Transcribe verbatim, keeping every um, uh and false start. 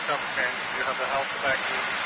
self-contained. You have the health to back you.